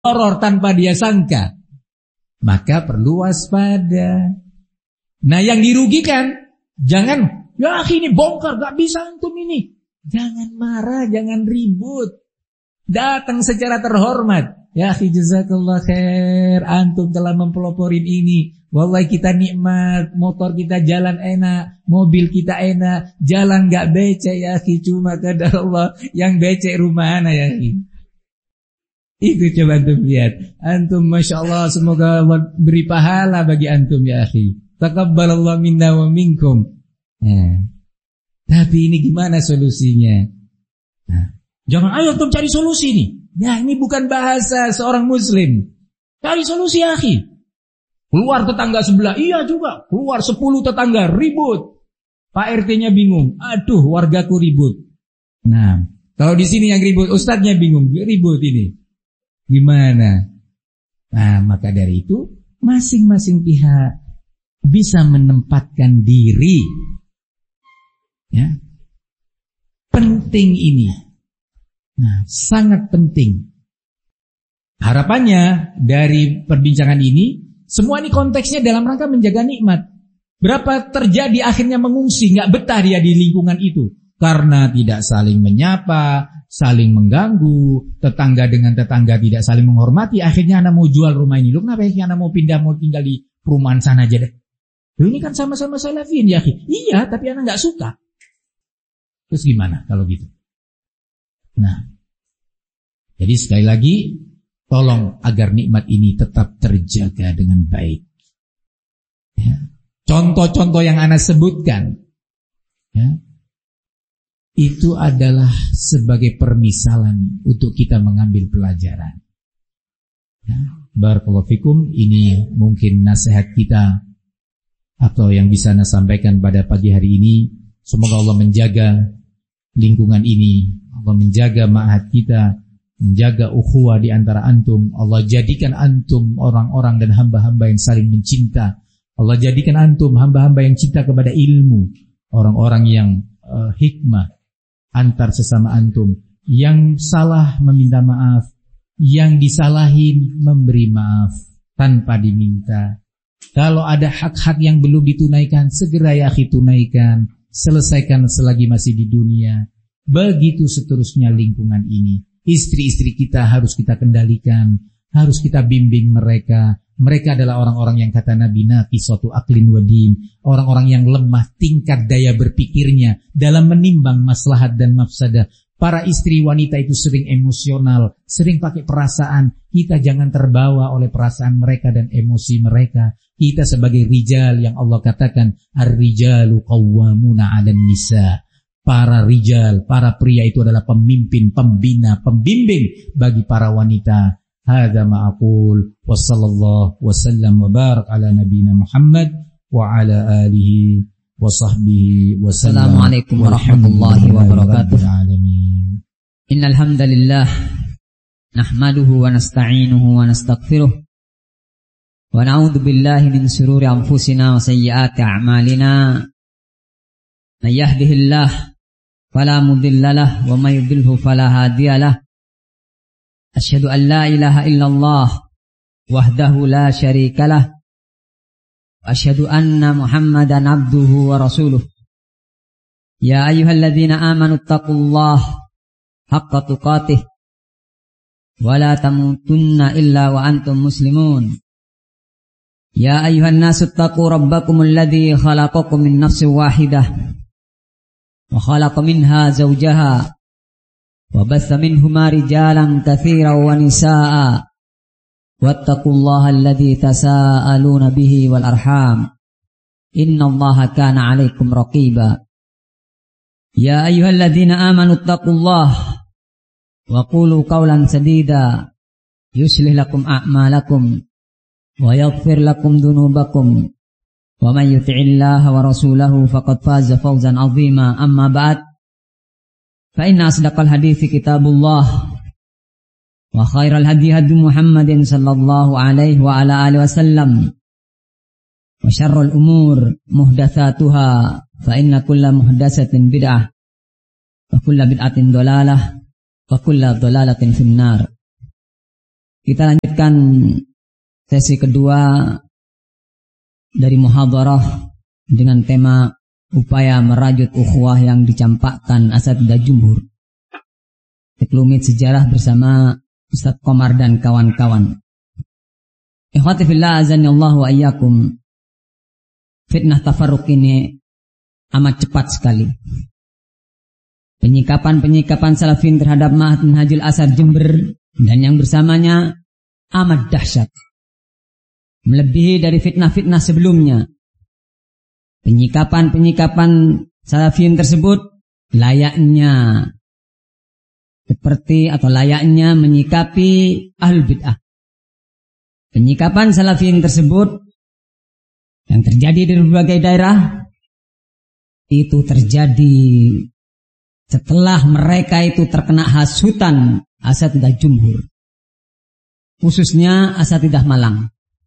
horor tanpa dia sangka, maka perlu waspada. Nah, yang dirugikan, jangan, ya akhi ini bongkar, gak bisa antum ini. Jangan marah, jangan ribut. Datang secara terhormat. Ya akhi jazakallah khair, antum telah mempeloporin ini. Wallahi kita nikmat, motor kita jalan enak, mobil kita enak, jalan gak becek ya akhi, cuma kadar Allah yang becek rumah ana ya akhi. Itu coba antum lihat. Antum Masya Allah, semoga Allah beri pahala bagi antum ya akhi. Taqabbalallah minna wa minkum. Nah, tapi ini gimana solusinya? Nah, jangan ayo antum cari solusi nih. Nah, ini bukan bahasa seorang muslim. Cari solusi ya akhi. Keluar tetangga sebelah, iya juga. Keluar 10 tetangga, ribut. Pak RT-nya bingung. Aduh, wargaku ribut. Nah, kalau di sini yang ribut, ustadznya bingung. Ribut ini. Gimana? Nah, maka dari itu, masing-masing pihak bisa menempatkan diri. Ya. Penting ini. Nah, sangat penting. Harapannya dari perbincangan ini, semua ini konteksnya dalam rangka menjaga nikmat. Berapa terjadi akhirnya mengungsi, nggak betah dia di lingkungan itu. Karena tidak saling menyapa, saling mengganggu, tetangga dengan tetangga tidak saling menghormati. Akhirnya anak mau jual rumah ini. Lu kenapa ya anak mau pindah, mau tinggal di perumahan sana aja deh. Lu ini kan sama-sama salafin ya. Iya, tapi anak nggak suka. Terus gimana kalau gitu? Nah, jadi sekali lagi, tolong agar nikmat ini tetap terjaga dengan baik. Ya. Contoh-contoh yang Ana sebutkan, ya, itu adalah sebagai permisalan untuk kita mengambil pelajaran. Ya. Barakallahu fikum, ini mungkin nasihat kita atau yang bisa Ana sampaikan pada pagi hari ini. Semoga Allah menjaga lingkungan ini, Allah menjaga ma'had kita, menjaga ukhuwah di antara antum. Allah jadikan antum orang-orang dan hamba-hamba yang saling mencinta. Allah jadikan antum hamba-hamba yang cinta kepada ilmu, orang-orang yang hikmah antar sesama antum. Yang salah meminta maaf, yang disalahin memberi maaf tanpa diminta. Kalau ada hak-hak yang belum ditunaikan, segera ya akhi tunaikan, selesaikan selagi masih di dunia. Begitu seterusnya lingkungan ini. Istri-istri kita harus kita kendalikan, harus kita bimbing mereka. Mereka adalah orang-orang yang kata Nabi naqisatu aqlin wa din, orang-orang yang lemah tingkat daya berpikirnya dalam menimbang maslahat dan mafsadah. Para istri wanita itu sering emosional, sering pakai perasaan. Kita jangan terbawa oleh perasaan mereka dan emosi mereka. Kita sebagai rijal yang Allah katakan ar-rijalu qawwamuna 'alan nisa. Para rijal, para pria itu adalah pemimpin, pembina, pembimbing bagi para wanita. Hadza ma aqul wa sallallahu wa sallam wa barak ala nabiyyina Muhammad wa ala alihi wa sahbihi wa sallam. Assalamualaikum warahmatullahi wabarakatuh. Innal hamdalillah nahmaduhu wa nasta'inuhu wa nastaghfiruh wa na'udzu billahi min shururi anfusina wa sayyiati a'malina. May yahdihillahu fala mudilla lahu wa may yudlilhu fala hadiya lahu. Asyhadu an la ilaha illallah wahdahu la syarika lahu wa asyhadu anna Muhammadan abduhu wa rasuluh. Ya ayyuhalladzina amanu taqullaha haqqa tuqatih wa la tamutunna illa wa antum muslimun. Ya ayyuhan nasu taqu rabbakumul ladzi khalaqakum min nafsin wahidah wa khalaqa minha zawjaha wa batha minhuma rijalan katsiran wa nisaa'a wattaqullaha alladzi tasaaluna bihi wal arham innallaha kana 'alaikum raqiba. Ya ayyuhalladzina amanu taqullaha wa qulu qawlan sadida yuslih lakum a'malakum wa yaghfir lakum dhunubakum wa may yuti'illaha wa rasulahu faqad faza fawzan 'azima. Amma ba'd, fa inna asdaqal hadithi kitabullah wa khairal hadi hadi Muhammadin sallallahu alaihi wa ala alihi wasallam wa syarrul umur muhdatsatuha fa inna kulla muhdatsatin bid'ah wa kulla bid'atin dhalalah wa kulla dhalalatin finnar. Kita lanjutkan sesi kedua dari muhadharah dengan tema upaya merajut ukhuwah yang dicampakkan Asatidzah Jumhur. Teklumit sejarah bersama Ustaz Komar dan kawan-kawan. Ikhwati fillah azanillahu wa iyyakum. Fitnah tafarruq ini amat cepat sekali. Penyikapan salafin terhadap Ma'had Minhajul Athar Jember dan yang bersamanya amat dahsyat. Melebihi dari fitnah-fitnah sebelumnya. Penyikapan salafin tersebut layaknya menyikapi ahlul bid'ah. Penyikapan salafin tersebut yang terjadi di berbagai daerah itu terjadi setelah mereka itu terkena hasutan Asatidzah Jumhur, khususnya Asatidzah Malang.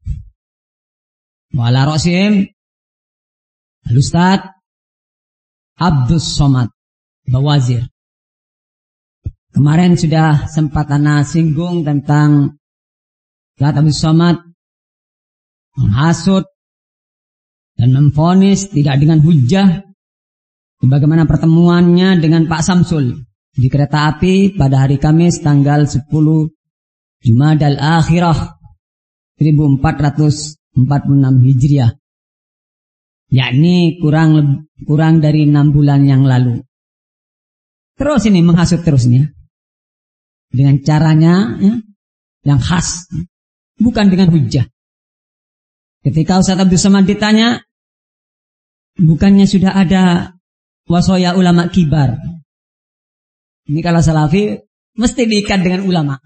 Wa ala ra'sihim Al-Ustaz Abdus Somad Bawazir. Kemarin sudah sempat ana singgung tentang Ustaz Abdus Somad menghasut dan memvonis tidak dengan hujjah. Bagaimana pertemuannya dengan Pak Samsul di kereta api pada hari Kamis tanggal 10 Jumadal Akhirah 1446 Hijriah, yakni kurang dari 6 bulan yang lalu. Terus ini menghasut terusnya dengan caranya yang khas, bukan dengan hujjah. Ketika Ustaz Abdus Somad ditanya, bukannya sudah ada wasoya ulama kibar. Ini kalau salafi mesti diikat dengan ulama.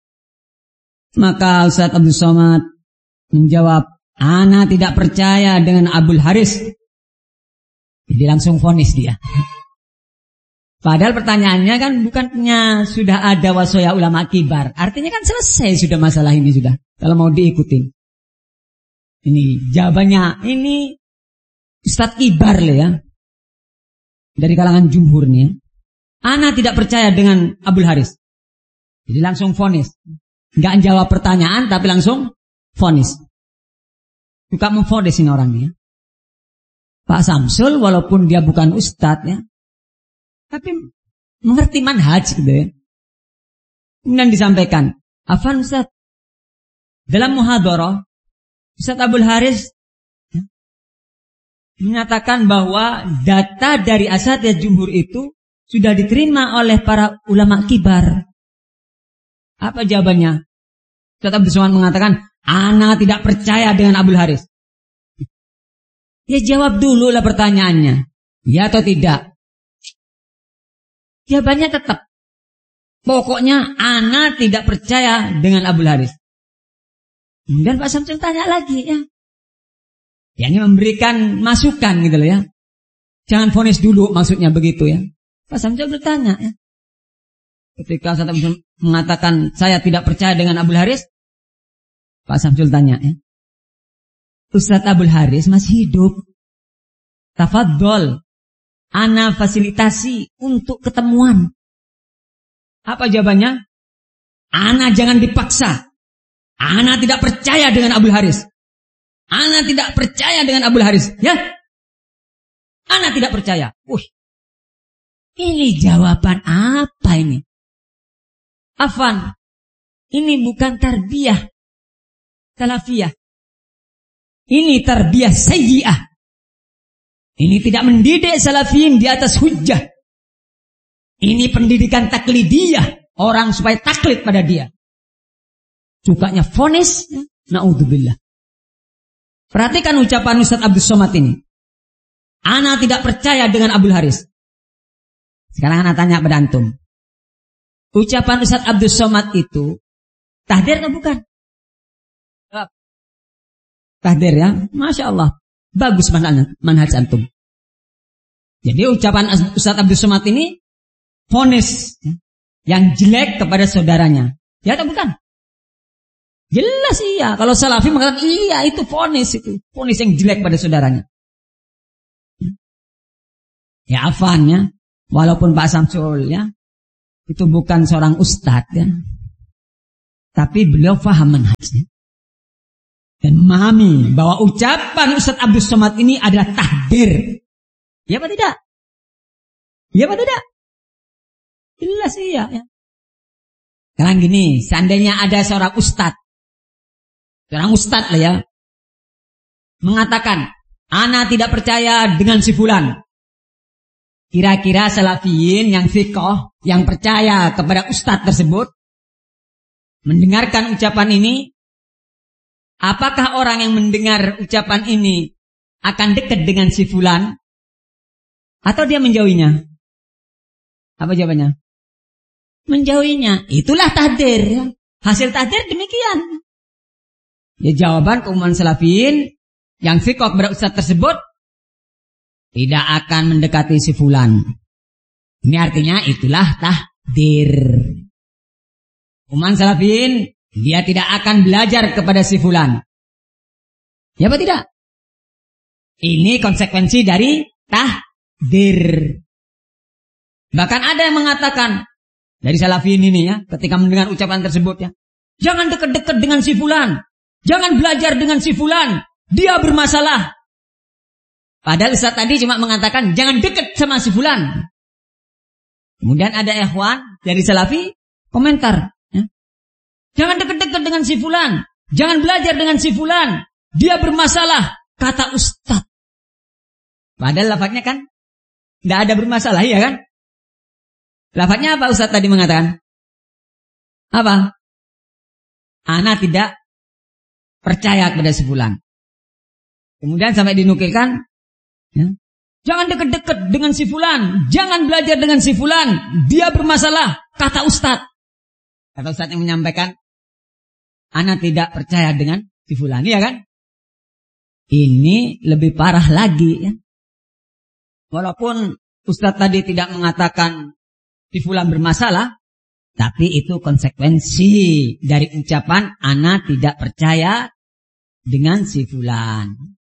Maka Ustaz Abdus Somad menjawab, ana tidak percaya dengan Abul Haris. Jadi langsung vonis dia. Padahal pertanyaannya kan bukannya sudah ada wasoya ulama kibar. Artinya kan selesai sudah masalah ini sudah. Kalau mau diikutin. Ini jawabannya, ini Ustaz kibar loh ya. Dari kalangan jumhur nih. Ana tidak percaya dengan Abul Haris. Jadi langsung vonis. Enggak jawab pertanyaan tapi langsung vonis. Suka memvonis ini orangnya. Pak Samsul walaupun dia bukan ustadz ya, tapi mengerti manhaj gitu ya. Kemudian disampaikan, afan Ustaz, dalam muhadharah Ustaz Abul Haris menyatakan bahwa data dari Asatidzah Jumhur itu sudah diterima oleh para ulama kibar. Apa jawabannya? Ustaz Abdus Somad mengatakan, ana tidak percaya dengan Abul Haris. Ya jawab dulu lah pertanyaannya. Ya atau tidak? Jawabannya tetap. Pokoknya ana tidak percaya dengan Abul Haris. Kemudian Pak Samsul tanya lagi ya. Ya ini memberikan masukan gitu loh ya. Jangan vonis dulu maksudnya begitu ya. Pak Samsul bertanya ya. Ketika Ustaz Abdul mengatakan saya tidak percaya dengan Abul Haris, Pak Samsul tanya ya. Ustaz Abul Haris masih hidup. Tafadhol, ana fasilitasi untuk ketemuan. Apa jawabannya? Ana jangan dipaksa. Ana tidak percaya dengan Abul Haris. Ana tidak percaya dengan Abul Haris. Ya? Ana tidak percaya. Ini jawaban apa ini? Afan, ini bukan tarbiyah salafiyah. Ini tarbiyah sayyi'ah. Ini tidak mendidik salafiyin di atas hujjah. Ini pendidikan taklidiyah. Orang supaya taklid pada dia. Sukanya vonis. Na'udzubillah. Perhatikan ucapan Ustaz Abdus Somad ini. Ana tidak percaya dengan Abul Haris. Sekarang ana tanya pada antum. Ucapan Ustaz Abdus Somad itu tahdir atau bukan? Tahdir ya. Masya Allah. Bagus manhaj antum. Jadi ucapan Ustaz Abdus Somad ini vonis yang jelek kepada saudaranya. Ya atau bukan? Jelas iya. Kalau salafi mengatakan iya itu vonis yang jelek pada saudaranya. Ya afan ya. Walaupun Pak Samsul ya itu bukan seorang ustadz ya. Tapi beliau paham manhajnya. Dan memahami bahwa ucapan Ustaz Abdul Somad ini adalah tahdir. Ya apa tidak? Ya apa tidak? Jelas iya. Ya. Sekarang gini, seandainya ada seorang ustadz lah ya, mengatakan, ana tidak percaya dengan si fulan. Kira-kira salafiyin yang fiqh, yang percaya kepada ustadz tersebut, mendengarkan ucapan ini, apakah orang yang mendengar ucapan ini akan dekat dengan si fulan? Atau dia menjauhinya? Apa jawabannya? Menjauhinya. Itulah tahdir. Hasil tahdir demikian. Ya, jawaban keumuman salafiyin yang fiqh kepada ustaz tersebut tidak akan mendekati si fulan. Ini artinya itulah tahdir. Keumuman salafiyin dia tidak akan belajar kepada si fulan. Ya apa tidak? Ini konsekuensi dari tahdir. Bahkan ada yang mengatakan dari salafiyin ini ya, ketika mendengar ucapan tersebut ya, jangan dekat-dekat dengan si fulan, jangan belajar dengan si fulan, dia bermasalah. Padahal Ustaz tadi cuma mengatakan jangan dekat sama si fulan. Kemudian ada ikhwan dari salafi komentar, ya, jangan dekat-dekat dengan si fulan, jangan belajar dengan si fulan, dia bermasalah, kata Ustaz. Padahal lafadznya kan tidak ada bermasalah, ya kan? Lafadznya apa Ustaz tadi mengatakan? Apa? Ana tidak percaya kepada si fulan. Kemudian sampai dinukilkan, ya, jangan dekat-dekat dengan si fulan, jangan belajar dengan si fulan, dia bermasalah, kata Ustaz. Kata Ustaz yang menyampaikan, ana tidak percaya dengan si fulan, ya kan? Ini lebih parah lagi, ya. Walaupun Ustaz tadi tidak mengatakan si fulan bermasalah, tapi itu konsekuensi dari ucapan ana tidak percaya dengan si fulan.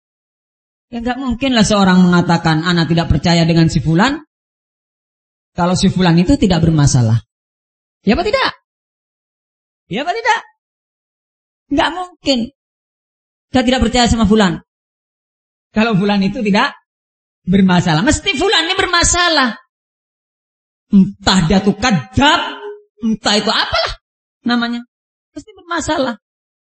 Ya enggak mungkinlah seorang mengatakan ana tidak percaya dengan si fulan kalau si fulan itu tidak bermasalah. Ya apa tidak? Ya apa tidak? Enggak mungkin. Kita tidak percaya sama fulan kalau fulan itu tidak bermasalah. Mesti fulan ini bermasalah. Entah dia tuh kadab, entah itu apalah namanya, pasti bermasalah.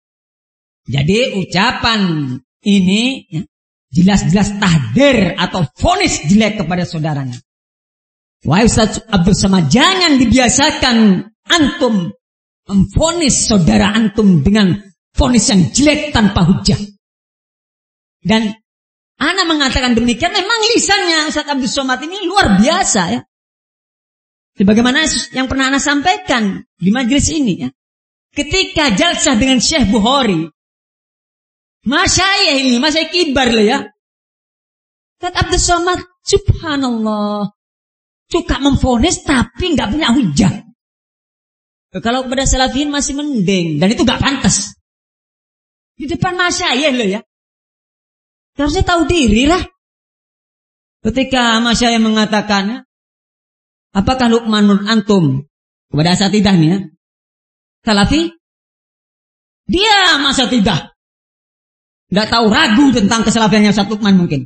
Jadi ucapan ini ya, jelas-jelas tahdir atau vonis jelek kepada saudaranya. Wahai Ustaz Abdul Somad, jangan dibiasakan antum memvonis saudara antum dengan vonis yang jelek tanpa hujah. Dan ana mengatakan demikian, memang lisannya Ustaz Abdul Somad ini luar biasa ya. Sebagaimana yang pernah ana sampaikan di majelis ini ya. Ketika jalsah dengan Syekh Bukhari, masyayikh ini, masyayikh kibar lah ya. Ustaz Abdul Somad, subhanallah, suka memvonis tapi nggak punya hujah. Kalau kepada salafiyin masih mending, dan itu nggak pantas. Di depan masyayikh loh ya. Harusnya tahu diri lah. Ketika masyayikh mengatakan, apakah Luqmanul antum kepada asatidah nih ya, salafi? Dia asatidah, nggak tahu, ragu tentang kesalafiannya Ustaz Luqman mungkin.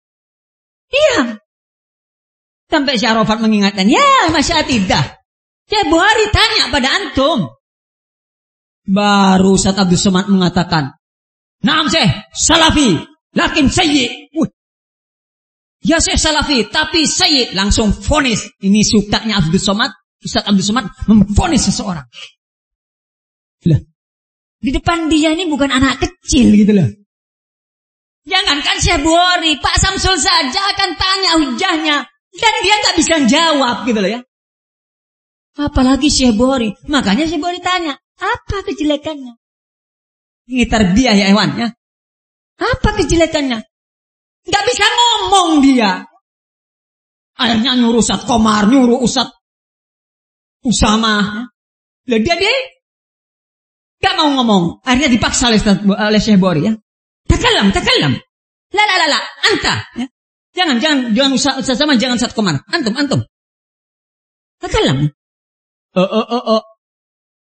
Iya. Sampai Syekh Arafat mengingatkan, ya asatidah, Syekh Bukhari tanya pada antum. Baru Ustaz Abdul Somad mengatakan, naam Syekh, salafi, lakin sayyi. Ya Syekh salafi, tapi Sayyid langsung vonis. Ini sukanya Abdul Somad, Ustaz Abdul Somad memvonis seseorang. Lah, di depan dia ini bukan anak kecil gitu loh. Jangankan Syekh Bukhari, Pak Samsul saja akan tanya hujahnya dan dia nggak bisa jawab gitu loh ya. Apalagi Syekh Bukhari. Makanya Syekh Bukhari tanya, apa kejelekannya? Ini tarbiyah ya Iwan ya. Apa kejelekannya? Gak bisa ngomong dia. Akhirnya nyuruh Ustaz Komar, nyuruh Ustaz Usama. Lah dia gak mau ngomong. Akhirnya dipaksa oleh Syekh Bukhari ya. Takalam. La, anta. Ya. Jangan Ustaz Usama, jangan Ustaz Komar. Antum. Takalam.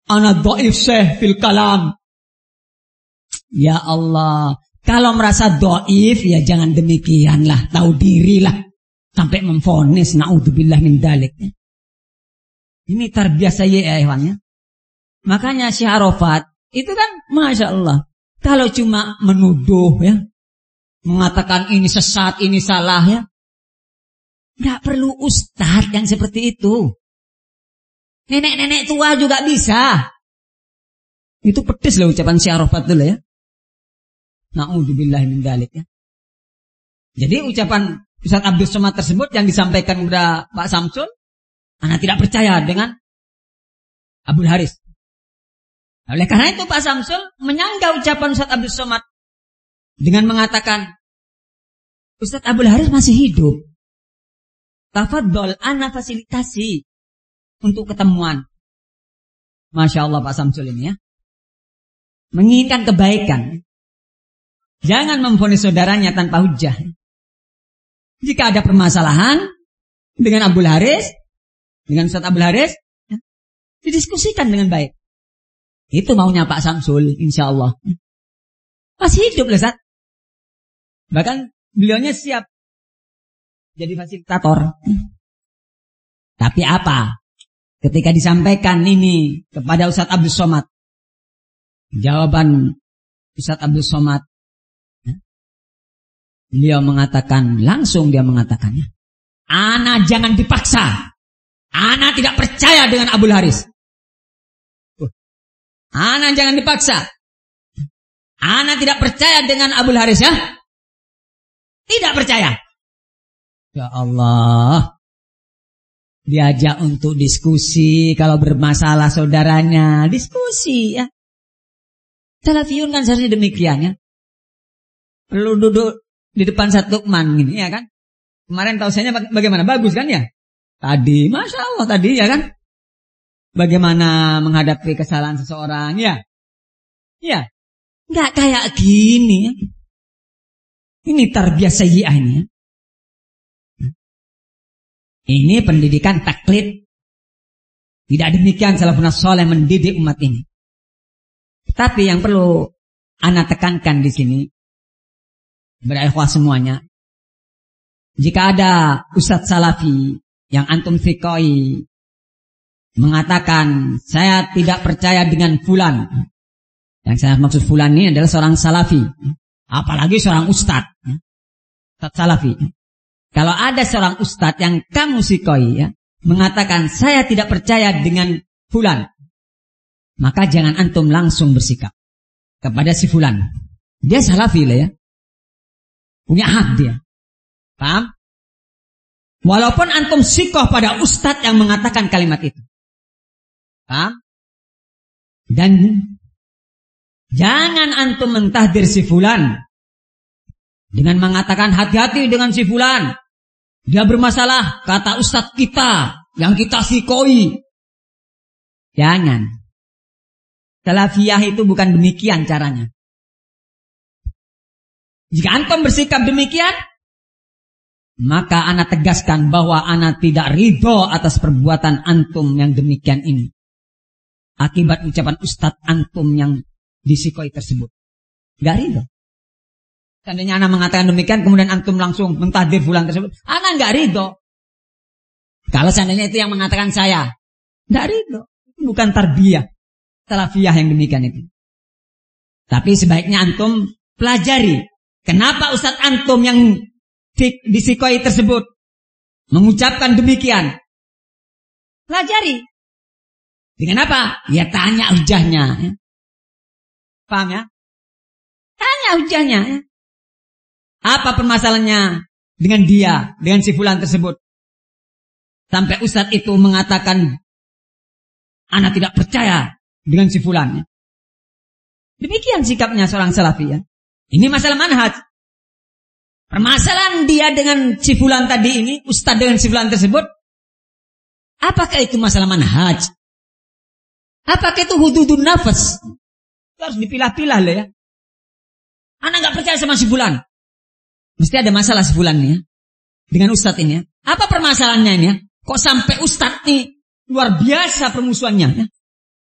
ana dhaif syekh fil kalam. Ya Allah, kalau merasa dhaif ya jangan demikianlah, tahu dirilah sampai memvonis naudzubillah min dzalik. Ini tarbiyah sayyi ya ikhwan. Makanya Syekh Arafat itu kan Masya Allah, kalau cuma menuduh ya, mengatakan ini sesat, ini salah ya, nggak perlu ustadz yang seperti itu. Nenek-nenek tua juga bisa. Itu pedes loh ucapan Syekh Arafat dulu ya. Na'udzubillah min dzalik ya. Jadi ucapan Ustaz Abdul Somad tersebut yang disampaikan kepada Pak Samsul, ana tidak percaya dengan Abdul Haris. Oleh karena itu Pak Samsul menyanggah ucapan Ustaz Abdul Somad dengan mengatakan, Ustaz Abdul Haris masih hidup. Tafadhol, ana fasilitasi untuk ketemuan. Masya Allah Pak Samsul ini ya. Menginginkan kebaikan. Jangan memvonis saudaranya tanpa hujah. Jika ada permasalahan dengan Abdul Haris, dengan Ustaz Abdul Haris, ya, didiskusikan dengan baik. Itu maunya Pak Samsul, insya Allah. Masih hidup loh Ustaz. Bahkan beliaunya siap jadi fasilitator. Tapi apa? Ketika disampaikan ini kepada Ustaz Abdul Somad, jawaban Ustaz Abdul Somad, beliau mengatakan, langsung dia mengatakannya, ana jangan dipaksa. Ana tidak percaya dengan Abdul Haris. Ana jangan dipaksa. Ana tidak percaya dengan Abdul Haris ya. Tidak percaya. Ya Allah. Diajak untuk diskusi. Kalau bermasalah saudaranya, diskusi ya. Salafiyun kan seharusnya demikian ya. Perlu duduk di depan satu Lukman gini ya kan. Kemarin tausiahnya bagaimana? Bagus kan ya? Tadi Masya Allah tadi ya kan. Bagaimana menghadapi kesalahan seseorang ya. Ya. Nggak kayak gini ya. Ini tarbiyah sayyi'ah ini ya. Ini pendidikan taklid. Tidak demikian salafun saleh mendidik umat ini. Tapi yang perlu ana tekankan di sini, berikhwah semuanya, jika ada ustadz salafi yang antum fikoi mengatakan saya tidak percaya dengan fulan, yang saya maksud fulan ini adalah seorang salafi, apalagi seorang ustadz salafi. Kalau ada seorang ustadz yang kamu fikoi ya, mengatakan saya tidak percaya dengan fulan, maka jangan antum langsung bersikap kepada si fulan. Dia salafi lah ya. Punya hak dia. Paham? Walaupun antum sikoh pada ustadz yang mengatakan kalimat itu. Paham? Dan jangan antum mentahdir si fulan dengan mengatakan hati-hati dengan si fulan. Dia bermasalah, kata ustadz kita yang kita sikoi. Jangan. Salafiyah itu bukan demikian caranya. Jika antum bersikap demikian, maka ana tegaskan bahwa ana tidak ridho atas perbuatan antum yang demikian ini. Akibat ucapan ustadz antum yang disikoi tersebut. Gak ridho. Seandainya ana mengatakan demikian, kemudian antum langsung mentahdir fulan tersebut, ana gak ridho. Kalau seandainya itu yang mengatakan saya, gak ridho. Bukan tarbiyah salafiyah yang demikian itu. Tapi sebaiknya antum pelajari. Kenapa ustadz antum yang disikoi tersebut mengucapkan demikian? Pelajari. Dengan apa? Ya tanya hujahnya. Ya. Paham ya? Tanya hujahnya. Ya. Apa permasalahannya dengan dia, dengan si fulan tersebut? Sampai ustadz itu mengatakan, ana tidak percaya dengan si fulan. Ya. Demikian sikapnya seorang salafi ya. Ini masalah manhaj. Permasalahan dia dengan si fulan tadi ini, ustaz dengan si fulan tersebut, apakah itu masalah manhaj? Apakah itu hududun nafas? Itu harus dipilah-pilah lah ya. Anak gak percaya sama si fulan. Mesti ada masalah si fulan nih ya. Dengan ustaz ini ya. Apa permasalahannya ini ya? Kok sampai ustaz nih luar biasa permusuhannya ya?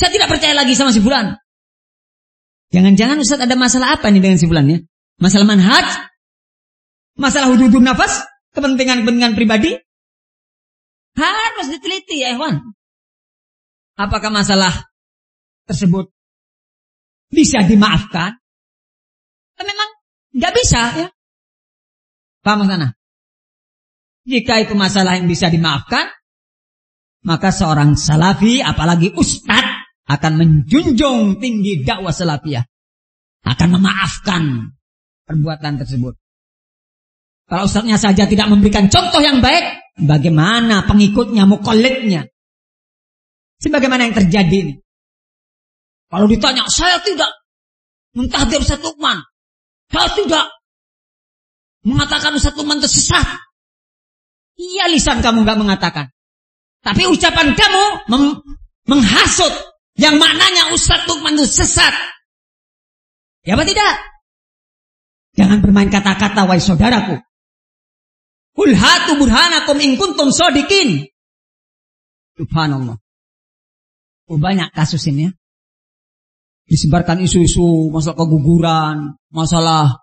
Saya tidak percaya lagi sama si fulan. Jangan-jangan Ustaz ada masalah apa nih dengan si fulan ya? Masalah manhaj? Masalah hudud nafas? Kepentingan-kepentingan pribadi? Harus diteliti ya ikhwan. Apakah masalah tersebut bisa dimaafkan? Memang nggak bisa ya. Paham sana? Jika itu masalah yang bisa dimaafkan, maka seorang salafi, apalagi ustadz, akan menjunjung tinggi dakwah salafiyah, akan memaafkan perbuatan tersebut. Kalau ustadznya saja tidak memberikan contoh yang baik, bagaimana pengikutnya, muqallidnya? Sebagaimana yang terjadi ini. Kalau ditanya, saya tidak mentahdir Ustaz Lukman, saya tidak mengatakan Ustaz Lukman tersesat. Iya, lisan kamu gak mengatakan, tapi ucapan kamu menghasut yang maknanya Ustaz Lukman itu sesat. Ya apa tidak? Jangan bermain kata-kata, wahai saudaraku. Qul hatu burhanakum in kuntum shodiqin. Subhanallah. Banyak kasus ini ya. Disebarkan isu-isu masalah keguguran, masalah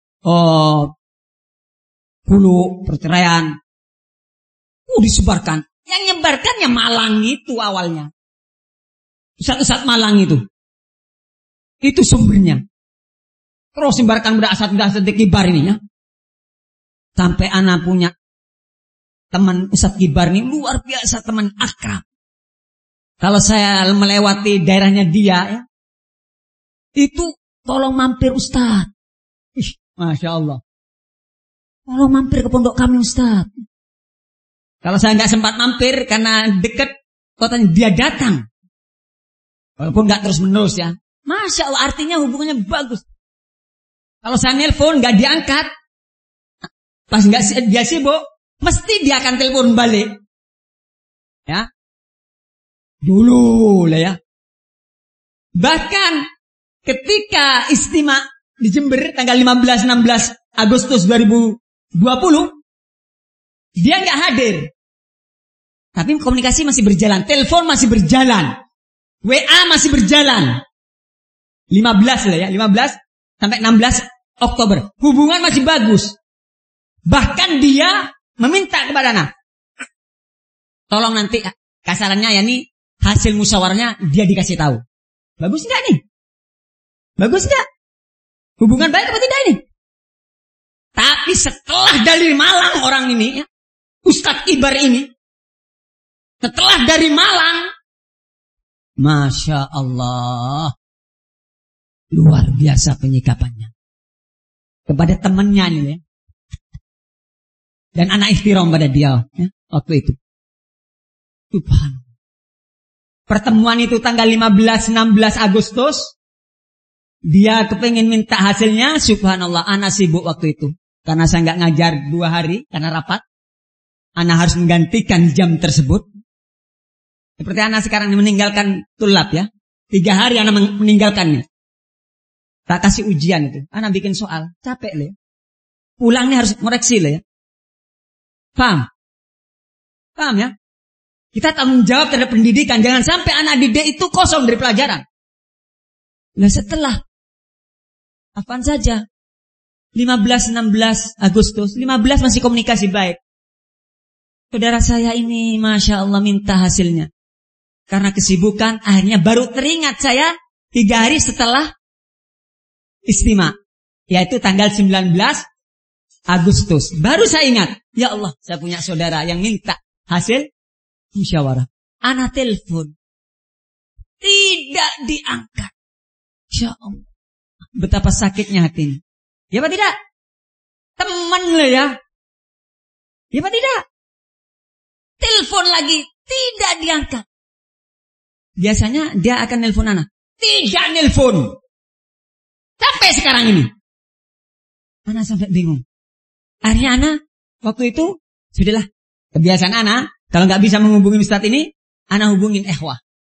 hulu perceraian. Disebarkan. Yang nyebarkannya Malang itu awalnya. Ustaz-ustaz Malang itu. Itu sumbernya. Terus sebarkan pada asat-asat kibar ini ya. Sampai anak punya teman Ustaz Kibar ini luar biasa, teman akrab. Kalau saya melewati daerahnya dia ya, itu tolong mampir Ustaz. Masya Allah. Tolong mampir ke pondok kami Ustaz. Kalau saya nggak sempat mampir karena dekat kotanya, dia datang. Walaupun nggak terus menerus ya. Masya Allah, artinya hubungannya bagus. Kalau saya nelpon nggak diangkat, pas nggak dia sibuk, mesti dia akan telepon balik. Ya. Dulu lah ya. Bahkan ketika istimewa di Jember tanggal 15-16 Agustus 2020, dia nggak hadir. Tapi komunikasi masih berjalan, telepon masih berjalan, WA masih berjalan. 15 lah ya, 15 sampai 16 Oktober. Hubungan masih bagus. Bahkan dia meminta kepada anak, tolong nanti kasarannya ya nih, hasil musyawarahnya dia dikasih tahu. Bagus enggak nih? Bagus enggak? Hubungan baik apa tidak ini? Tapi setelah dari Malang orang ini ya, Ustadz Kibar ini, setelah dari Malang, Masya Allah, luar biasa penyikapannya kepada temannya ini ya. Dan anak ihtiram pada dia ya, waktu itu. Subhanallah. Pertemuan itu tanggal 15-16 Agustus. Dia kepengin minta hasilnya. Subhanallah, anak sibuk waktu itu. Karena saya nggak ngajar 2 hari karena rapat. Anak harus menggantikan jam tersebut. Seperti anak sekarang meninggalkan tulab ya. 3 hari anak meninggalkannya. Tak kasih ujian itu. Anak bikin soal. Capek lah ya. Pulangnya harus ngoreksi lah ya. Paham? Paham ya? Kita tanggung jawab terhadap pendidikan. Jangan sampai anak didik itu kosong dari pelajaran. Nah setelah apaan saja 15-16 Agustus 15 masih komunikasi baik. Saudara saya ini Masya Allah minta hasilnya. Karena kesibukan akhirnya baru teringat saya 3 hari setelah istimewa, yaitu tanggal 19 Agustus. Baru saya ingat, ya Allah, saya punya saudara yang minta hasil musyawarah. Anak telepon, tidak diangkat. Ya Allah, betapa sakitnya hatinya. Ya apa tidak? Teman lah ya. Ya apa tidak? Telepon lagi, tidak diangkat. Biasanya dia akan nelpon anak. Tidak nelpon. Sampai sekarang ini. Anak sampai bingung. Akhirnya anak waktu itu, sudahlah. Kebiasaan anak, kalau nggak bisa menghubungi Ustadz ini, anak hubungin Ehwah.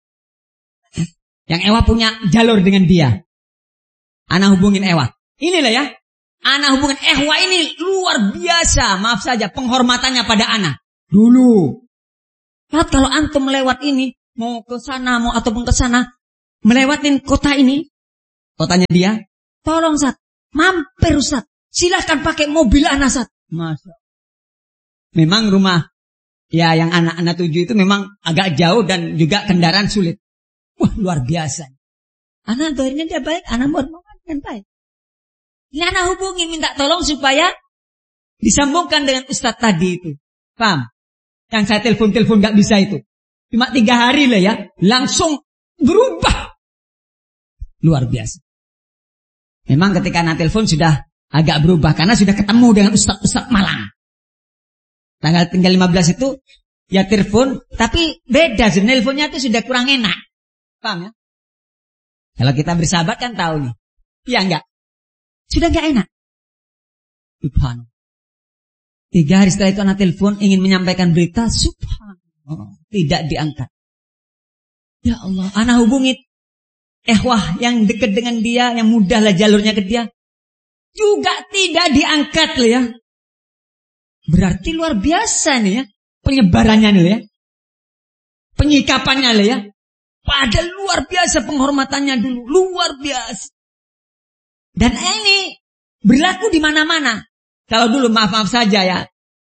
Yang Ehwah punya jalur dengan dia. Anak hubungin Ehwah. Inilah ya. Anak hubungin Ehwah ini luar biasa. Maaf saja, penghormatannya pada anak. Dulu. Kalau antum lewat ini, mau ke sana, mau ataupun ke sana, melewatin kota ini, kotanya dia, tolong Ustaz, mampir Ustaz, silahkan pakai mobil anak Ustaz. Masya. Memang rumah ya yang anak-anak tuju itu memang agak jauh dan juga kendaraan sulit. Wah, luar biasa. Anak doanya dia baik, anak bermohon kan baik. Ini anak hubungi minta tolong supaya disambungkan dengan Ustadz tadi itu. Paham? Yang saya telepon gak bisa itu. Cuma 3 hari lah ya, langsung berubah. Luar biasa. Memang ketika anak telepon sudah agak berubah karena sudah ketemu dengan Ustadz Malang. Tinggal 15 itu ya telepon, tapi beda sih, teleponnya itu sudah kurang enak. Paham ya? Kalau kita bersahabat kan tahu nih. Iya enggak? Sudah enggak enak. Subhanallah. 3 hari setelah itu anak telepon ingin menyampaikan berita, subhanallah, tidak diangkat. Ya Allah, anak hubungi ikhwah yang dekat dengan dia, yang mudahlah jalurnya ke dia, juga tidak diangkat loh ya. Berarti luar biasa nih ya, penyebarannya nih ya, penyikapannya loh ya. Padahal luar biasa penghormatannya dulu, luar biasa. Dan ini berlaku di mana-mana. Kalau dulu maaf saja ya,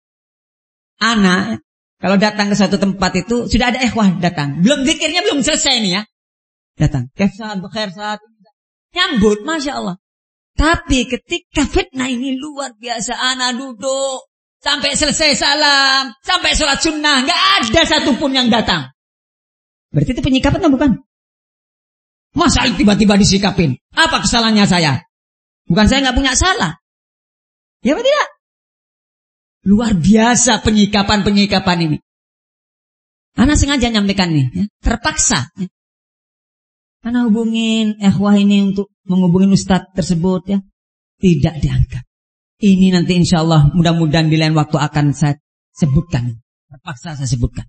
anak kalau datang ke suatu tempat itu sudah ada ikhwah datang, belum zikirnya belum selesai nih ya, datang, khair saat nyambut, masya Allah. Tapi ketika fitnah ini luar biasa, anak duduk sampai selesai salam, sampai sholat sunnah, nggak ada satupun yang datang. Berarti itu penyikapan atau bukan? Masa tiba-tiba disikapin? Apa kesalahannya saya? Bukan saya nggak punya salah. Ya apa tidak? Luar biasa penyikapan ini. Anak sengaja nyampaikan nih, ya, terpaksa. Ya. Anak hubungin ikhwah ini untuk menghubungin ustadz tersebut ya, tidak diangkat. Ini nanti insya Allah mudah-mudahan di lain waktu akan saya sebutkan. Terpaksa saya sebutkan.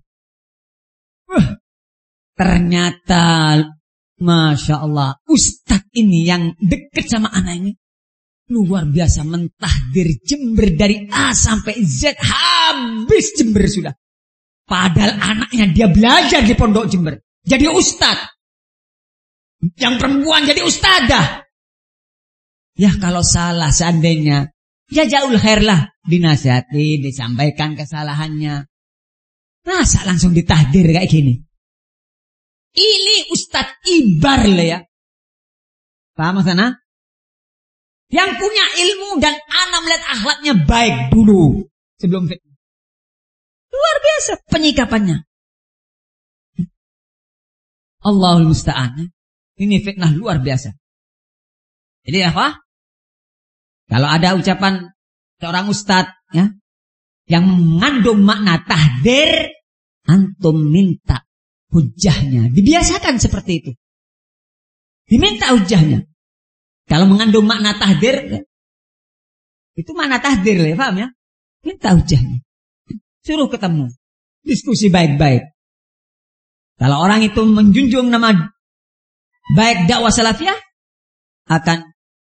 Ternyata masya Allah, ustadz ini yang dekat sama anak ini luar biasa, mentahdir Jember dari A sampai Z, habis Jember sudah. Padahal anaknya dia belajar di pondok Jember, jadi ustadz. Yang perempuan jadi ustadzah. Ya kalau salah seandainya, ya jaul khair lah, dinasihati, disampaikan kesalahannya. Masa langsung ditahdir kayak gini? Ini Ustadz Ibar lah ya. Paham sana? Yang punya ilmu dan anak melihat akhlaknya baik dulu sebelum fitnah. Luar biasa penyikapannya. Allahul musta'an. Ini fitnah luar biasa. Jadi apa? Kalau ada ucapan seorang ustadz ya, yang mengandung makna tahdir, antum minta hujahnya. Dibiasakan seperti itu. Diminta hujahnya. Kalau mengandung makna tahdir, ya, itu makna tahdir, ya, paham ya? Minta hujahnya. Suruh ketemu. Diskusi baik-baik. Kalau orang itu menjunjung nama baik dakwah salafiyah, akan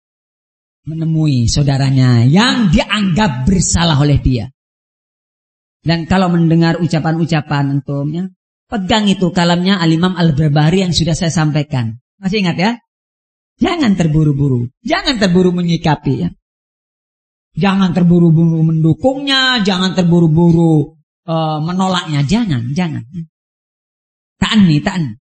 menemui saudaranya yang dianggap bersalah oleh dia. Dan kalau mendengar ucapan-ucapan antumnya, pegang itu kalamnya Al-Imam Al-Barbahari yang sudah saya sampaikan. Masih ingat ya? Jangan terburu-buru. Jangan terburu menyikapi ya. Jangan terburu-buru mendukungnya. Jangan terburu-buru menolaknya. Jangan. Ta'anni.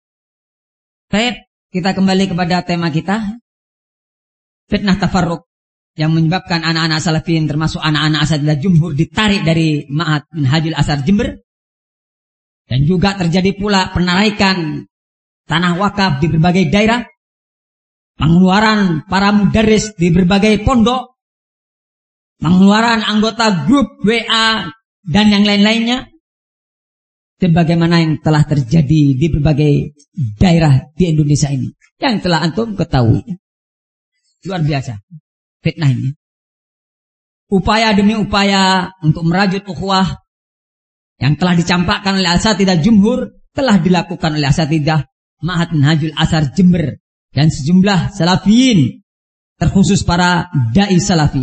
Baik, kita kembali kepada tema kita. Fitnah tafarruq yang menyebabkan anak-anak salafiyin termasuk anak-anak asatidzah jumhur ditarik dari Ma'had Minhajul Asar Jember. Dan juga terjadi pula penaraikan tanah wakaf di berbagai daerah. Pengeluaran para mudarris di berbagai pondok. Pengeluaran anggota grup WA dan yang lain-lainnya. Sebagaimana yang telah terjadi di berbagai daerah di Indonesia ini. Yang telah antum ketahui. Luar biasa fitnah ini. Upaya demi upaya untuk merajut ukhuwah yang telah dicampakkan oleh asatidzah jumhur telah dilakukan oleh asatidzah Ma'had Minhajul Asar Jember dan sejumlah salafiyin, terkhusus para dai salafi.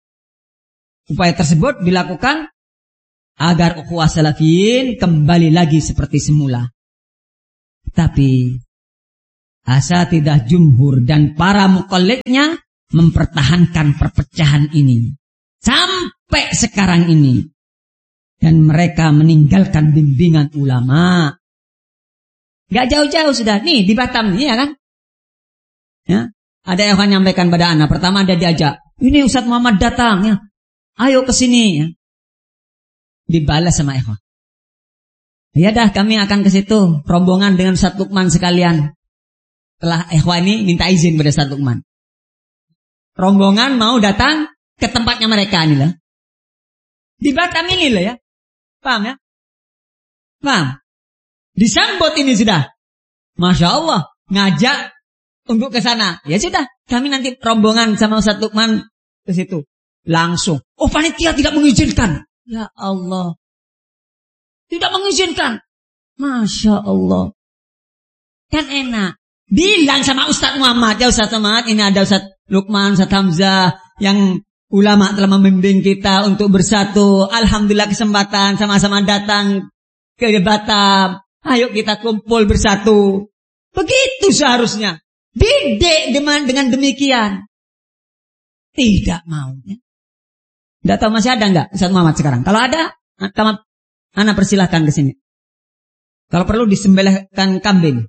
Upaya tersebut dilakukan agar ukhuwah salafiyin kembali lagi seperti semula. Tapi asatidah jumhur dan para muqallidnya mempertahankan perpecahan ini sampai sekarang ini, dan mereka meninggalkan bimbingan ulama. Gak jauh-jauh sudah nih di Batam nih, ya kan? Ya, ada yang akan nyampaikan pada anak. Pertama ada diajak, ini Ustadz Muhammad datang ya, ayo ke sini ya. Dibalas sama ikhwan, ya dah kami akan ke situ, rombongan dengan Ustadz Lukman sekalian. Setelah ikhwan ini minta izin pada Ustadz Lukman, rombongan mau datang ke tempatnya mereka ini lah. Di Batam ini lah ya. Paham ya? Paham? Disambut ini sudah. Masya Allah. Ngajak untuk ke sana. Ya sudah. Kami nanti rombongan sama Ustadz Lukman ke situ. Langsung. Oh, panitia tidak mengizinkan. Ya Allah. Tidak mengizinkan. Masya Allah. Kan enak. Bilang sama Ustadz Muhammad. Ya Ustadz Muhammad, ini ada Ustadz Lukman, Ustadz Hamzah yang ulama telah membimbing kita untuk bersatu. Alhamdulillah kesempatan sama-sama datang ke Batam. Ayo kita kumpul bersatu. Begitu seharusnya. Didik dengan demikian. Tidak mau. Tidak tahu masih ada enggak Ustadz Muhammad sekarang? Kalau ada, anak persilahkan ke sini. Kalau perlu disembelihkan kambing.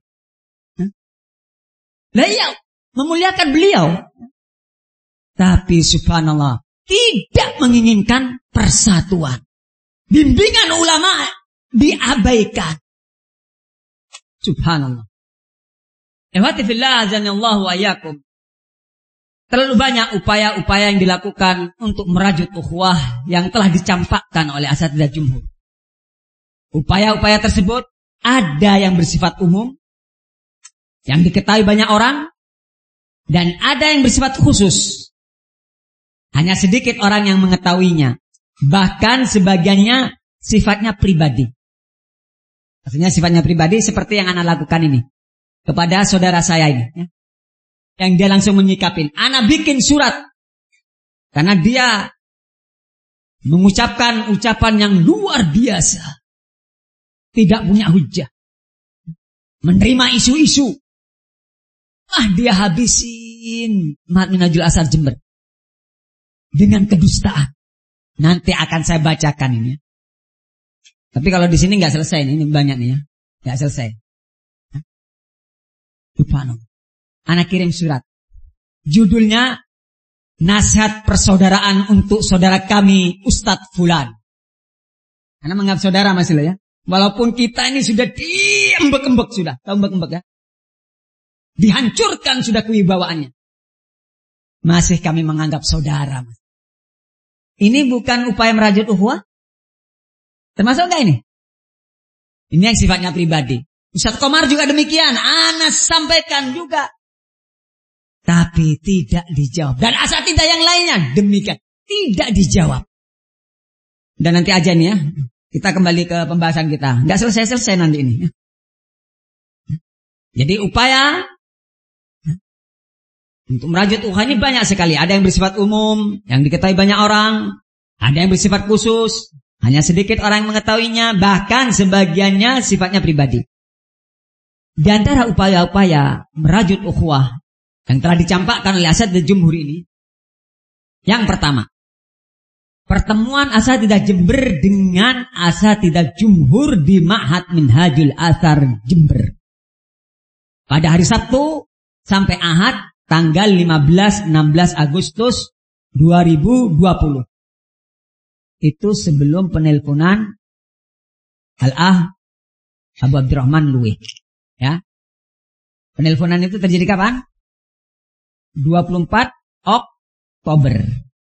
Lah iya, memuliakan beliau. Tapi subhanallah, tidak menginginkan persatuan. Bimbingan ulama diabaikan. Subhanallah. Ihwati fillah azanallahu wa iyyakum. Terlalu banyak upaya-upaya yang dilakukan untuk merajut ukhuwah yang telah dicampakkan oleh asatidzah jumhur. Upaya-upaya tersebut ada yang bersifat umum, yang diketahui banyak orang, dan ada yang bersifat khusus. Hanya sedikit orang yang mengetahuinya. Bahkan sebagiannya sifatnya pribadi. Maksudnya sifatnya pribadi seperti yang anak lakukan ini. Kepada saudara saya ini. Ya. Yang dia langsung menyikapin. Anak bikin surat. Karena dia mengucapkan ucapan yang luar biasa. Tidak punya hujah. Menerima isu-isu. Dia habisin Mahat Minhajul Athar Jember. Dengan kedustaan. Nanti akan saya bacakan ini. Tapi kalau di sini nggak selesai ini banyak nih ya, nggak selesai. Subhanallah. Anak kirim surat. Judulnya Nasihat Persaudaraan untuk Saudara Kami Ustadz Fulan. Anak menganggap saudara masih lah ya. Walaupun kita ini sudah diembek-embek sudah, tahu embek-embek ya? Dihancurkan sudah kewibawaannya. Masih kami menganggap saudara. Ini bukan upaya merajut ukhuwah? Termasuk enggak ini? Ini yang sifatnya pribadi. Ustadz Komar juga demikian. Anas sampaikan juga. Tapi tidak dijawab. Dan asatidzah yang lainnya demikian. Tidak dijawab. Dan nanti aja nih ya. Kita kembali ke pembahasan kita. Enggak selesai-selesai nanti ini. Jadi upaya untuk merajut ukhuwah ini banyak sekali. Ada yang bersifat umum, yang diketahui banyak orang. Ada yang bersifat khusus, hanya sedikit orang yang mengetahuinya. Bahkan sebagiannya sifatnya pribadi. Di antara upaya-upaya merajut ukhuwah yang telah dicampakkan oleh asatidzah jumhur ini, yang pertama, pertemuan asatidzah Jember dengan asatidzah jumhur di Ma'had Minhajul Athar Jember. Pada hari Sabtu sampai Ahad, tanggal 15-16 Agustus 2020. Itu sebelum penelponan Al-Ah Abu Abdurrahman Luwih. Ya. Penelponan itu terjadi kapan? 24 Oktober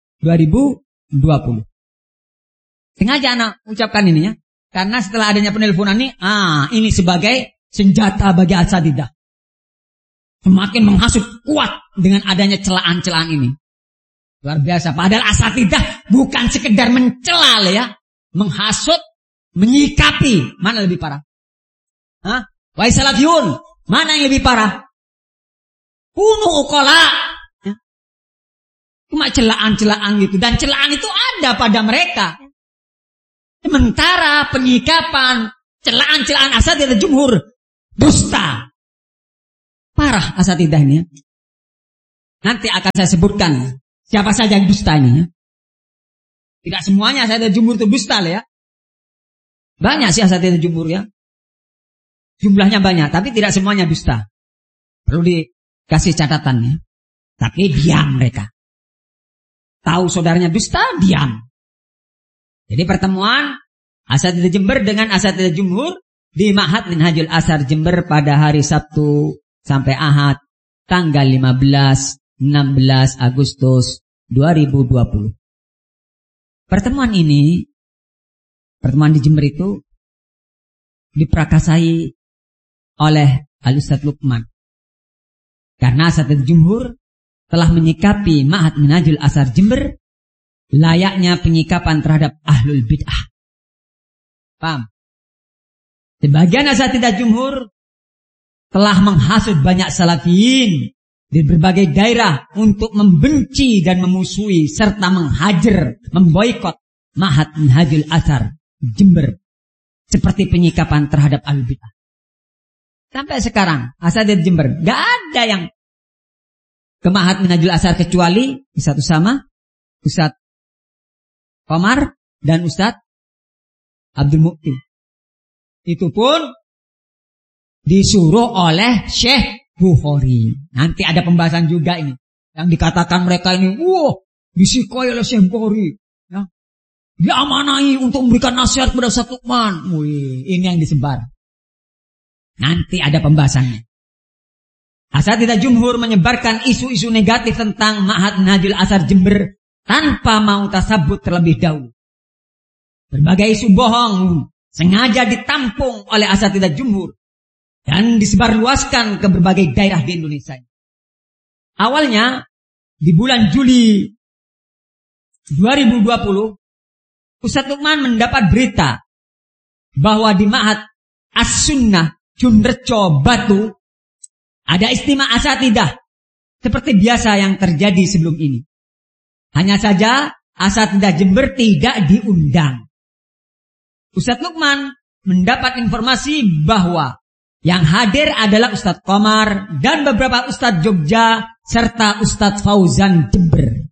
2020. Sengaja anak ucapkan ini ya. Karena setelah adanya penelponan ini sebagai senjata bagi asatidzah. Semakin menghasut kuat dengan adanya celaan-celaan ini. Luar biasa. Padahal asatidzah bukan sekedar mencela ya. Menghasut, menyikapi. Mana lebih parah? Wahai salafiyun, mana yang lebih parah? Kunu uqala. Ya. Cuma celaan-celaan gitu. Dan celaan itu ada pada mereka. Sementara penyikapan, celaan-celaan asatidzah jumhur, dusta. Parah asatidah ini ya. Nanti akan saya sebutkan siapa saja yang dusta ini ya. Tidak semuanya asatidah jumhur itu dusta ya. Banyak sih asatidah jumhur ya. Jumlahnya banyak, tapi tidak semuanya dusta. Perlu dikasih catatannya. Tapi diam mereka. Tahu saudaranya dusta, diam. Jadi pertemuan asatidah Jember dengan asatidah jumhur di Ma'had Minhajul Athar Jember pada hari Sabtu sampai Ahad tanggal 15-16 Agustus 2020. Pertemuan ini, pertemuan di Jember itu diprakasai oleh Al-Ustadz Lukman. Karena asatidah jumhur telah menyikapi Ma'had Minhajul Athar Jember layaknya penyikapan terhadap ahlul bid'ah. Paham? Sebagian asatidah jumhur telah menghasut banyak salafiyin di berbagai daerah untuk membenci dan memusuhi serta menghajar, memboikot Ma'had Minhajul Athar Jember seperti penyikapan terhadap ahlul bid'ah. Sampai sekarang asatidah Jember gak ada yang ke Ma'had Minhajul Athar kecuali Ustadz Usama, Ustadz Omar dan Ustadz Abdul Mukti. Itu pun disuruh oleh Syekh Bukhari. Nanti ada pembahasan juga ini. Yang dikatakan mereka ini, disikoi oleh Syekh Bukhari. Ya. Diamanai untuk memberikan nasihat kepada Ustadz Lukman. Ini yang disebar. Nanti ada pembahasannya. Asatidah jumhur menyebarkan isu-isu negatif tentang Ma'had Minhajul Athar Jember tanpa mau tasabut terlebih dahulu. Berbagai isu bohong sengaja ditampung oleh asatidah jumhur dan disebarluaskan ke berbagai daerah di Indonesia. Awalnya di bulan Juli 2020 Ustadz Lukman mendapat berita bahwa di Ma'had As-Sunnah Junreco Batu ada istimewa asatidah seperti biasa yang terjadi sebelum ini. Hanya saja asatidah Jember tidak diundang. Ustadz Lukman mendapat informasi bahwa yang hadir adalah Ustadz Komar dan beberapa Ustadz Jogja serta Ustadz Fauzan Jember.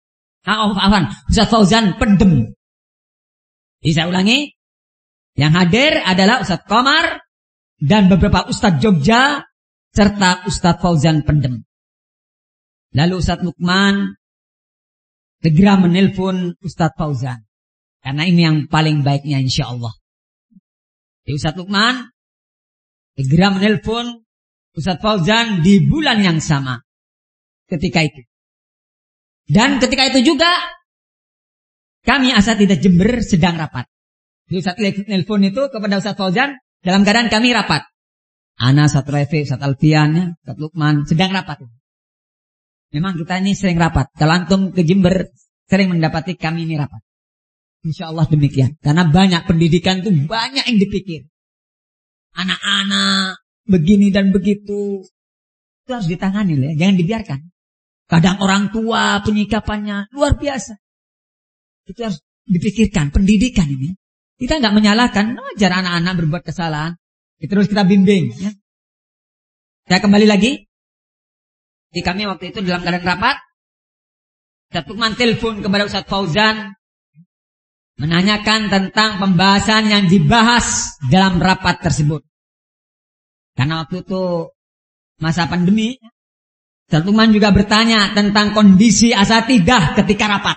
Ustadz Fauzan Pendem. Bisa ulangi. Yang hadir adalah Ustadz Komar dan beberapa Ustadz Jogja serta Ustadz Fauzan Pendem. Lalu Ustadz Lukman segera menelpon Ustadz Fauzan. Karena ini yang paling baiknya insya Allah. Jadi Ustadz Lukman segera menelpon Ustadz Fauzan di bulan yang sama. Ketika itu. Dan ketika itu juga kami asatidah Jember sedang rapat. Jadi Ustadz nelpon itu kepada Ustadz Fauzan dalam keadaan kami rapat. Ana, Ustadz Refi, Ustadz Alfian, Ustadz Lukman sedang rapat. Memang kita ini sering rapat. Kalau antum ke Jember sering mendapati kami ini rapat. Insya Allah demikian. Karena banyak pendidikan itu banyak yang dipikir. Anak-anak begini dan begitu. Itu harus ditangani ya. Jangan dibiarkan. Kadang orang tua penyikapannya luar biasa. Itu harus dipikirkan. Pendidikan ini. Kita nggak menyalahkan. Wajar anak-anak berbuat kesalahan. Terus kita bimbing. Ya. Saya kembali lagi. Di kami waktu itu dalam keadaan rapat. Ustadz Lukman telepon kepada Ustadz Fauzan. Menanyakan tentang pembahasan yang dibahas dalam rapat tersebut. Karena waktu itu masa pandemi, Ustadz Lukman juga bertanya tentang kondisi asatidah ketika rapat.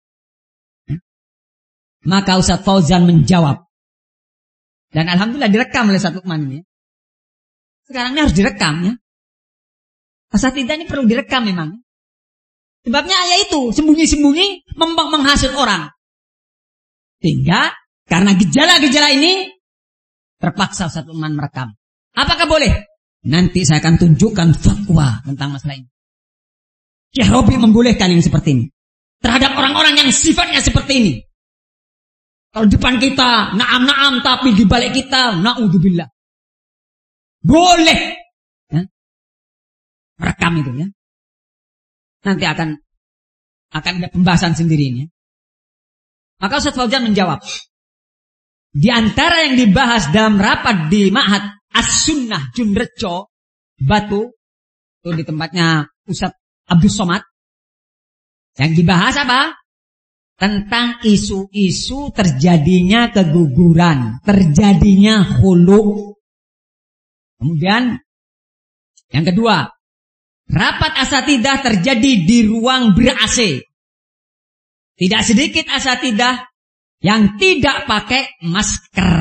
Maka Ustadz Fauzan menjawab. Dan alhamdulillah direkam oleh Ustadz Lukman ini. Sekarang ini harus direkam ya. Asatidah ini perlu direkam memang. Sebabnya yaitu sembunyi-sembunyi menghasut orang. Sehingga karena gejala-gejala ini terpaksa Ustadz Lukman merekam. Apakah boleh? Nanti saya akan tunjukkan fatwa tentang masalah ini. Syekh Robi membolehkan yang seperti ini terhadap orang-orang yang sifatnya seperti ini. Kalau depan kita naam-naam tapi di balik kita naudzubillah. Boleh ya? Merekam itu ya. Nanti akan ada pembahasan sendiri ini. Maka Ustadz Fauzan menjawab. Di antara yang dibahas dalam rapat di Ma'had As-Sunnah Junreco Batu Itu di tempatnya Ustaz Abdus Somad. Yang dibahas apa? Tentang isu-isu terjadinya keguguran, terjadinya khulu. Kemudian yang kedua, rapat asatidah terjadi di ruang ber-AC. Tidak sedikit asatidah yang tidak pakai masker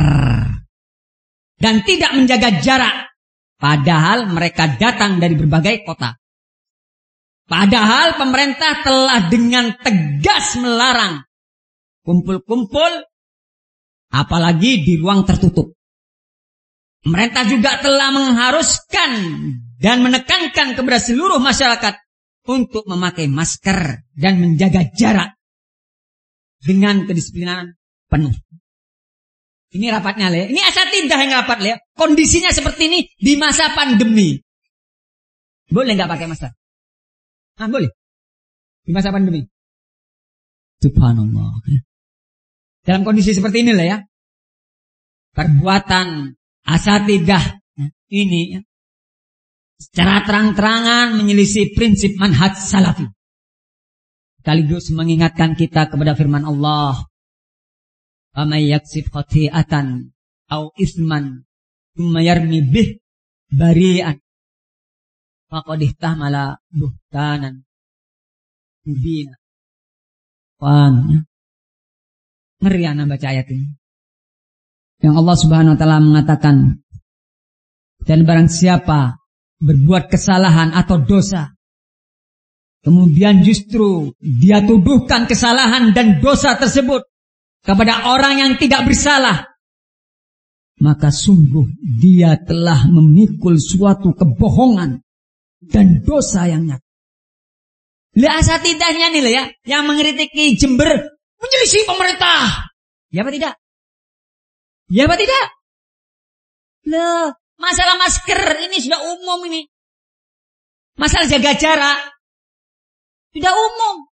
dan tidak menjaga jarak, padahal mereka datang dari berbagai kota. Padahal pemerintah telah dengan tegas melarang kumpul-kumpul, apalagi di ruang tertutup. Pemerintah juga telah mengharuskan dan menekankan kepada seluruh masyarakat untuk memakai masker dan menjaga jarak dengan kedisiplinan penuh. Ini rapatnya, Le. Ini asatidah yang rapat, Le. Kondisinya seperti ini di masa pandemi. Boleh nggak pakai masker? Boleh. Di masa pandemi. Subhanallah. Dalam kondisi seperti ini, Le, ya. Perbuatan asatidah ini ya, secara terang-terangan menyelisih prinsip manhaj salafi. Sekaligus mengingatkan kita kepada firman Allah, "Amay yaksib khati'atan au isman thumma yarmi bih bari'an faqad ihtamala buhtanan mubina." Paham? Ngeri anak baca ayat ini. Yang Allah Subhanahu wa taala mengatakan, dan barang siapa berbuat kesalahan atau dosa, kemudian justru dia tuduhkan kesalahan dan dosa tersebut kepada orang yang tidak bersalah, maka sungguh dia telah memikul suatu kebohongan dan dosa yang nyata. Lihat asatidahnya nih, ya, yang mengkritiki Jember menyelisih pemerintah. Ya apa tidak? Ya apa tidak? Loh, masalah masker ini sudah umum ini. Masalah jaga jarak sudah umum.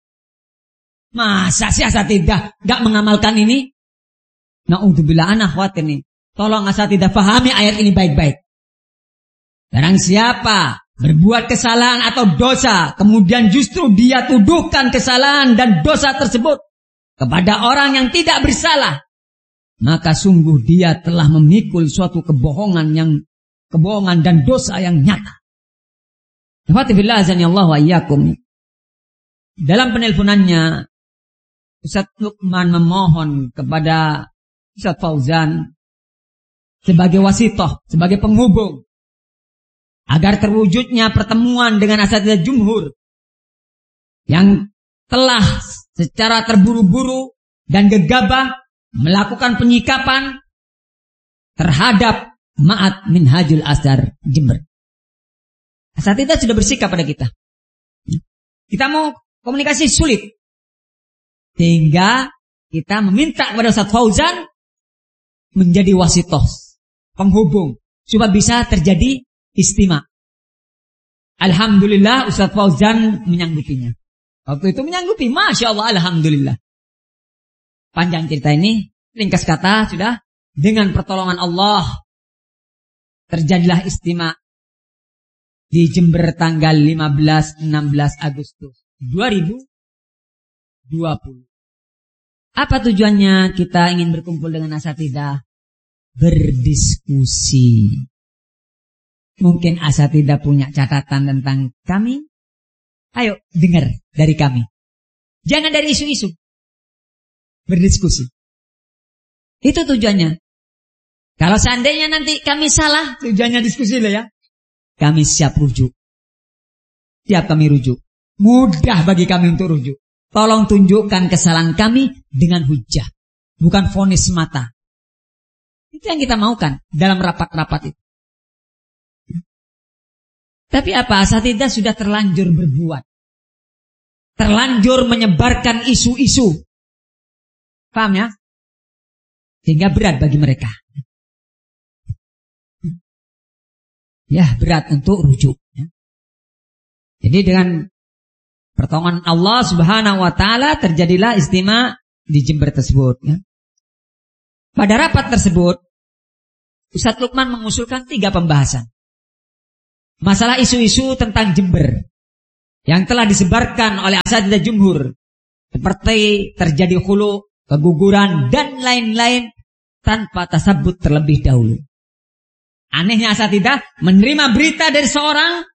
Masa sih asatidah gak mengamalkan ini? Na'udzubillah, anak khawatir nih. Tolong asatidah pahami ayat ini baik-baik. Barang siapa berbuat kesalahan atau dosa, kemudian justru dia tuduhkan kesalahan dan dosa tersebut kepada orang yang tidak bersalah, maka sungguh dia telah memikul suatu kebohongan dan dosa yang nyata. Alhamdulillah azanillahu wa iyyakum. Dalam penelponannya, Ustaz Lukman memohon kepada Ustaz Fauzan sebagai wasitoh, sebagai penghubung, agar terwujudnya pertemuan dengan asatidzah jumhur yang telah secara terburu-buru dan gegabah melakukan penyikapan terhadap Ma'at Minhajul Azhar Jember. Asatidzah sudah bersikap pada kita. Kita mau komunikasi sulit, sehingga kita meminta kepada Ustaz Fauzan menjadi wasitoh, penghubung, supaya bisa terjadi istima. Alhamdulillah Ustaz Fauzan menyanggupinya. Waktu itu menyanggupi, Masya Allah, Alhamdulillah. Panjang cerita ini, ringkas kata sudah, dengan pertolongan Allah terjadilah istima di Jember tanggal 15-16 Agustus 2020. Apa tujuannya kita ingin berkumpul dengan asatidzah? Berdiskusi. Mungkin asatidzah punya catatan tentang kami. Ayo dengar dari kami. Jangan dari isu-isu. Berdiskusi. Itu tujuannya. Kalau seandainya nanti kami salah, tujuannya diskusi lah ya. Kami siap rujuk. Siap kami rujuk. Mudah bagi kami untuk rujuk. Tolong tunjukkan kesalahan kami dengan hujah. Bukan vonis semata. Itu yang kita maukan dalam rapat-rapat itu. Tapi apa? Asatidzah sudah terlanjur berbuat. Terlanjur menyebarkan isu-isu. Paham ya? Sehingga berat bagi mereka. Ya, berat untuk rujuk. Jadi dengan pertolongan Allah Subhanahu wa taala terjadilah istima di Jember tersebut. Pada rapat tersebut, Ustaz Lukman mengusulkan 3 pembahasan. masalah isu-isu tentang Jember yang telah disebarkan oleh asatidzah jumhur, seperti terjadi khulu, keguguran, dan lain-lain tanpa tasabbut terlebih dahulu. Anehnya asatidzah menerima berita dari seorang,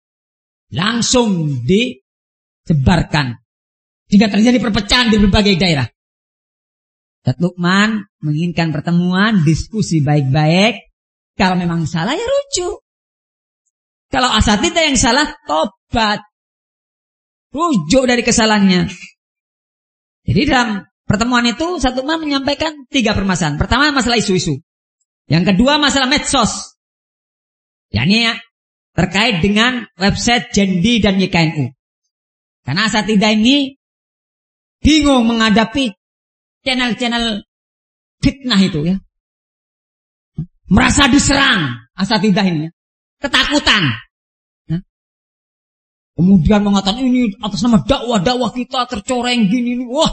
langsung disebarkan, sehingga terjadi perpecahan di berbagai daerah. Ustaz Lukman menginginkan pertemuan, diskusi baik-baik. Kalau memang salah ya rujuk. Kalau asatidzah yang salah, tobat, rujuk dari kesalahannya. Jadi dalam pertemuan itu Ustaz Lukman menyampaikan 3 permasalahan. Pertama, masalah isu-isu. Yang kedua, masalah medsos, yakni terkait dengan website Jendi dan YKNU. Karena asatidzah ini bingung menghadapi channel-channel fitnah itu ya. Merasa diserang asatidzah ini ya. Ketakutan. Ya. Kemudian mengatakan ini atas nama dakwah kita tercoreng gini. Wah.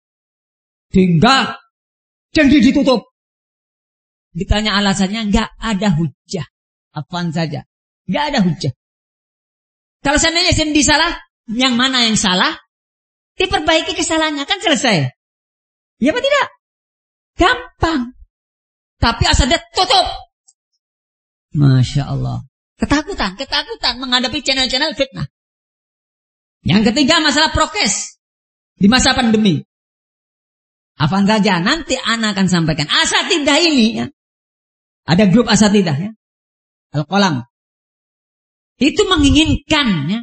Sehingga Jendi ditutup. Ditanya alasannya, enggak ada hujah. Apaan saja. Enggak ada hujah. Kalau seandainya Jendi salah, yang mana yang salah? Diperbaiki kesalahannya, kan selesai. Ya apa tidak? Gampang. Tapi asatidzah tutup. Masya Allah. Ketakutan menghadapi channel-channel fitnah. Yang ketiga, masalah prokes di masa pandemi. Apaan saja, nanti ana akan sampaikan. Asatidzah ini ya, ada grup asatidzah ya, Al-Qalam. Itu menginginkan ya,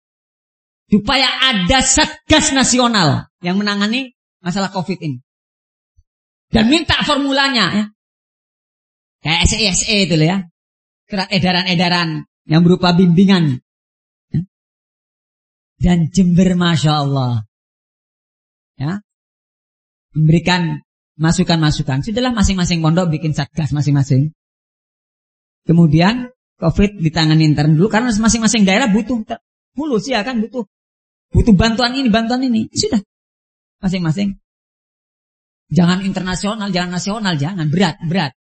supaya ada Satgas Nasional yang menangani masalah COVID ini. Dan minta formulanya ya. Kayak SE itu loh ya. Surat edaran-edaran yang berupa bimbingan. Ya. Dan Jember Masya Allah. Ya. Memberikan masukan-masukan. Sudahlah masing-masing pondok bikin Satgas masing-masing. Kemudian COVID ditangani intern dulu. Karena masing-masing daerah butuh. Mulus ya kan butuh bantuan ini. Sudah. Masing-masing. Jangan internasional, jangan nasional, jangan. Berat.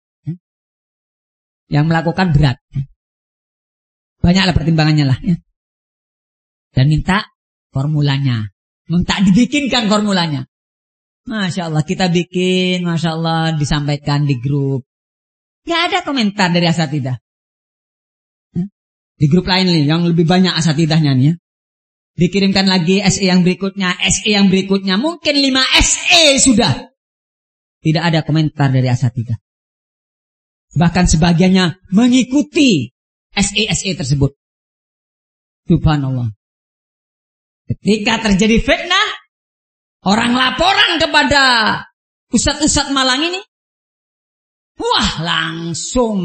Yang melakukan berat. Banyaklah pertimbangannya lah. Ya. Dan minta formulanya. Minta dibikinkan formulanya. Masya Allah, kita bikin, Masya Allah, disampaikan di grup. Gak ada komentar dari asatidzah. Ya. Di grup lain nih, yang lebih banyak asatidahnya nih ya. Dikirimkan lagi SE yang berikutnya. Mungkin 5 SE sudah. Tidak ada komentar dari asatidzah. Bahkan sebagiannya mengikuti SE tersebut. Subhanallah. Ketika terjadi fitnah, orang laporan kepada ustadz Malang ini, wah langsung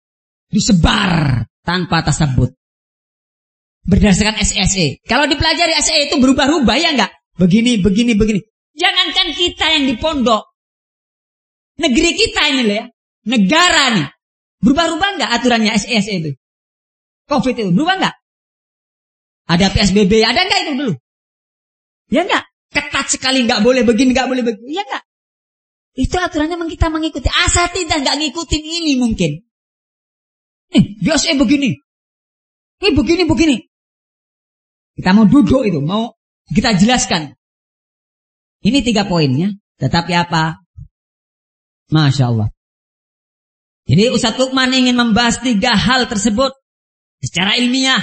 disebar tanpa tasabbut. Berdasarkan SE. Kalau dipelajari SE itu berubah-ubah ya enggak? Begini. Jangankan kita yang di pondok. Negeri kita ini loh ya. Negara nih. Berubah-ubah enggak aturannya SE itu? COVID itu berubah enggak? Ada PSBB, ada enggak itu dulu? Ya enggak? Ketat sekali, enggak boleh begini, enggak boleh begini. Ya enggak? Itu aturannya memang kita mengikuti. Asatidzah enggak ngikutin ini mungkin. Dia SE begini. Begini. Kita mau duduk itu, mau kita jelaskan. Ini 3 poinnya. Tetapi apa? Masya Allah. Jadi Ustaz Lukman ingin membahas 3 hal tersebut secara ilmiah.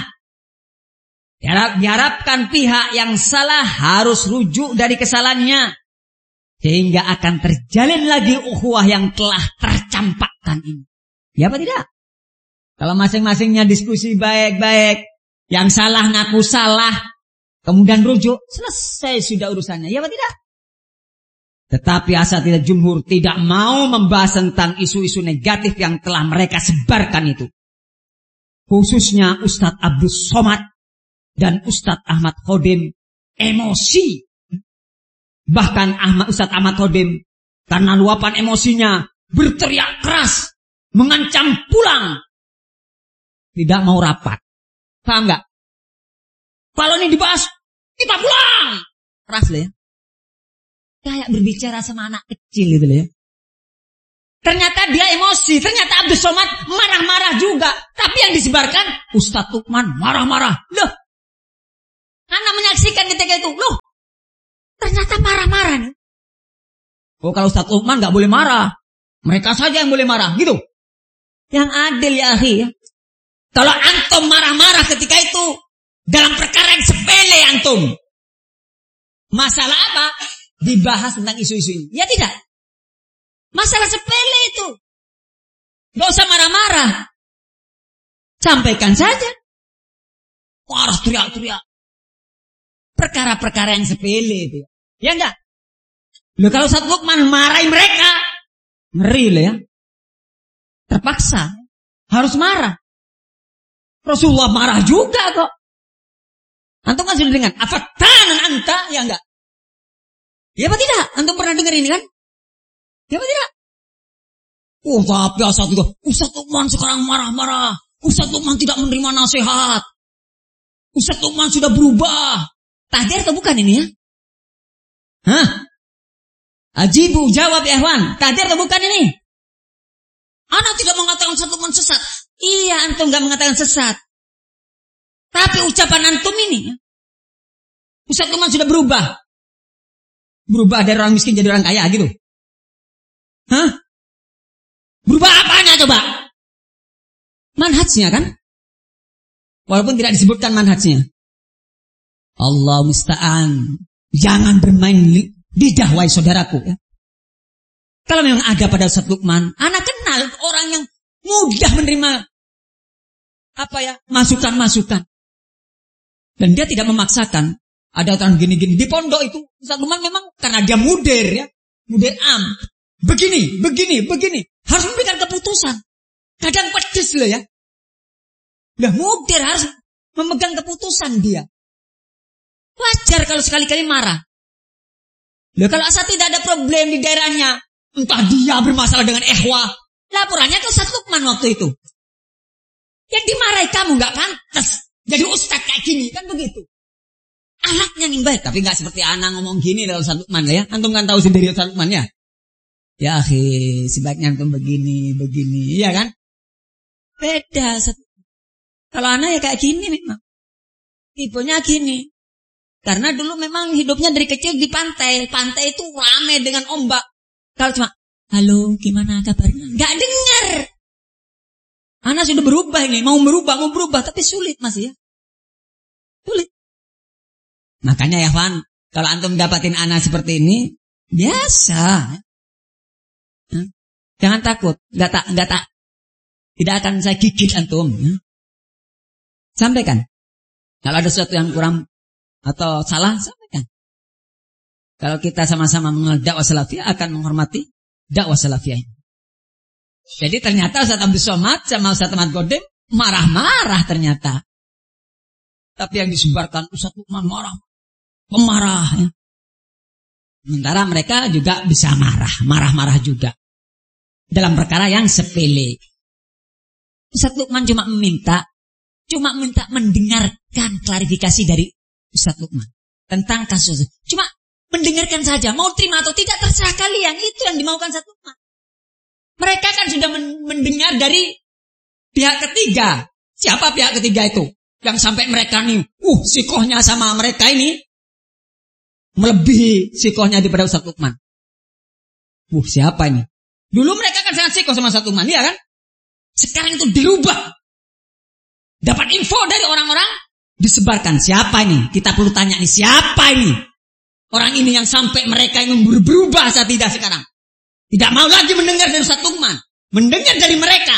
Diharapkan pihak yang salah harus rujuk dari kesalahannya. Sehingga akan terjalin lagi ukhuwah yang telah tercampakkan ini. Ya apa tidak? Kalau masing-masingnya diskusi baik-baik. Yang salah ngaku salah. Kemudian rujuk. Selesai sudah urusannya. Ya apa tidak? Tetapi asatidzah jumhur tidak mau membahas tentang isu-isu negatif yang telah mereka sebarkan itu. Khususnya Ustadz Abdul Somad dan Ustadz Ahmad Khodim emosi. Bahkan Ustadz Ahmad Khodim karena luapan emosinya berteriak keras, mengancam pulang. Tidak mau rapat. Paham gak? Kalau ini dibahas, kita pulang. Keras loh ya. Kayak berbicara sama anak kecil gitu loh ya. Ternyata dia emosi. Ternyata Abdus Somad marah-marah juga. Tapi yang disebarkan, Ustadz Lukman marah-marah. Loh, anak menyaksikan ketika itu. Loh, ternyata marah-marah nih. Oh, kalau Ustadz Lukman gak boleh marah. Mereka saja yang boleh marah. Gitu. Yang adil ya akhi. Ya. Kalau antum marah-marah ketika itu, dalam perkara yang sepele antum. Masalah apa? Dibahas tentang isu-isu ini. Ya tidak. Masalah sepele itu. Gak usah marah-marah. Sampaikan saja. Marah teriak-teriak. Perkara-perkara yang sepele itu. Ya enggak? Loh kalau Ustadz Lukman marahi mereka. Ngeri loh ya. Terpaksa. Harus marah. Rasulullah marah juga kok. Antum kan sudah dengar. Afatanan anta. Ya enggak? Ya apa tidak? Antum pernah dengar ini kan? Ya apa tidak? Oh tapi asal itu. Ustadz Lukman sekarang marah-marah. Ustadz Lukman tidak menerima nasihat. Ustadz Lukman sudah berubah. Tahdir atau bukan ini ya? Hah? Ajibu jawab ya Ikhwan. Tahdir atau bukan ini? Anak tidak mengatakan Ustadz Lukman sesat. Iya antum gak mengatakan sesat. Tapi ucapan antum ini. Ustadz Lukman sudah berubah. Berubah dari orang miskin jadi orang kaya gitu. Hah? Berubah apanya coba? Manhajnya kan? Walaupun tidak disebutkan manhajnya. Allah musta'an. Jangan bermain lidah wahai saudaraku ya. Kalau memang ada pada Ustadz Lukman, anak kenal orang yang mudah menerima masukan-masukan. Dan dia tidak memaksakan. Ada orang gini-gini di pondok itu Ustadz Lukman memang karena dia mudir ya. Mudir Begini. Harus memberikan keputusan. Kadang pedes loh ya. Lah mudir harus memegang keputusan dia. Wajar kalau sekali-kali marah. Lah kalau asal tidak ada problem di daerahnya. Entah dia bermasalah dengan ikhwah. Laporannya ke Ustadz Lukman waktu itu. Yang dimarahi kamu gak pantas. Jadi ustadz kayak gini. Kan begitu. Anaknya yang baik. Tapi gak seperti anak ngomong gini kalau Ustadz Lukman ya. Antum kan tahu sendiri Ustadz Lukman ya. Ya akhi, sebaiknya antum begini. Iya kan? Beda. Kalau anak ya kayak gini memang. Tipenya gini. Karena dulu memang hidupnya dari kecil di pantai. Pantai itu rame dengan ombak. Kalau cuma, halo gimana kabarnya? Gak dengar. Anak sudah berubah ini. Mau berubah. Tapi sulit masih ya. Sulit. Makanya ya Fan, kalau antum dapatin anak seperti ini, biasa. Jangan takut, tidak akan saya gigit antum. Sampaikan. Kalau ada sesuatu yang kurang atau salah, sampaikan. Kalau kita sama-sama mengenal dakwah salafiyah, akan menghormati dakwah salafiyah. Jadi ternyata Ustadz Abdus Somad sama Ustadz Ahmad Godim marah-marah ternyata. Tapi yang disebarkan Ustadz Lukman pemarah. Ya. Sementara mereka juga bisa marah-marah juga. Dalam perkara yang sepele. Ustadz Lukman cuma minta mendengarkan klarifikasi dari Ustadz Lukman tentang kasus. Cuma mendengarkan saja, mau terima atau tidak terserah kalian. Itu yang dimaukan Ustadz Lukman. Mereka kan sudah mendengar dari pihak ketiga. Siapa pihak ketiga itu? Yang sampai mereka nih, sikohnya sama mereka ini melebihi sikohnya daripada Ustadz Lukman. Siapa ini? Dulu mereka kan sangat sikoh sama Ustadz Lukman, ya kan? Sekarang itu dirubah. Dapat info dari orang-orang, disebarkan. Siapa ini? Kita perlu tanya nih, siapa ini? Orang ini yang sampai mereka yang berubah saat tidak sekarang. Tidak mau lagi mendengar dari Ustadz Lukman. Mendengar dari mereka.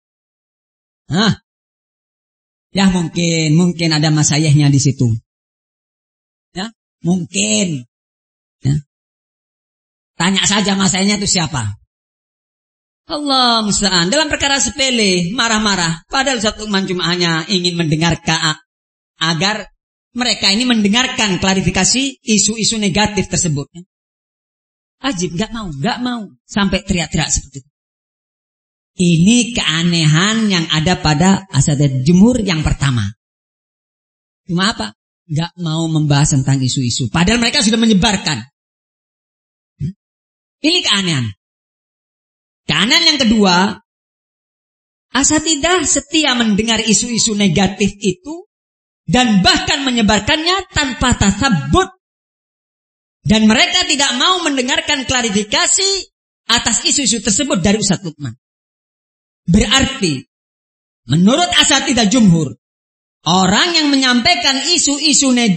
Ya mungkin ada masayahnya di situ. Ya, mungkin. Ya. Tanya saja masayahnya itu siapa. Allah musta'an. Dalam perkara sepele, marah-marah. Padahal Ustadz Lukman cuma hanya ingin mendengarkan agar mereka ini mendengarkan klarifikasi isu-isu negatif tersebut. Ajib, gak mau. Sampai teriak-teriak seperti itu. Ini keanehan yang ada pada Asatidzatul Jumhur yang pertama. Cuma apa? Gak mau membahas tentang isu-isu. Padahal mereka sudah menyebarkan. Ini keanehan. Kanan yang kedua, asatidzah setia mendengar isu-isu negatif itu dan bahkan menyebarkannya tanpa tasabbut. Dan mereka tidak mau mendengarkan klarifikasi atas isu-isu tersebut dari Ustaz Lukman. Berarti, menurut asatidzah jumhur, orang yang menyampaikan isu-isu negatif